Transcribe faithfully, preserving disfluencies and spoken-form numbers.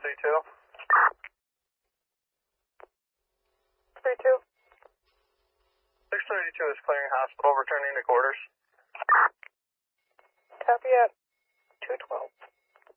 thirty-two. three two. six thirty-two is clearing hospital, returning to quarters. Copy at two twelve.